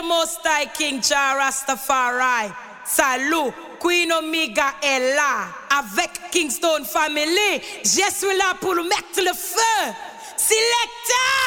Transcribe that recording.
the Most High King Jah Rastafari. Salut, Queen Omega est là, avec Kingston Family. Je suis là pour mettre le feu. Selecta!